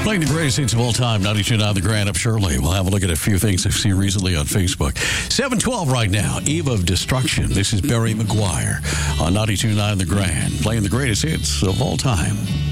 Playing the greatest hits of all time, 92.9 The Grand Up Shirley. We'll have a look at a few things I've seen recently on Facebook. 7:12 right now, Eve of Destruction. This is Barry McGuire on 92.9 The Grand, playing the greatest hits of all time.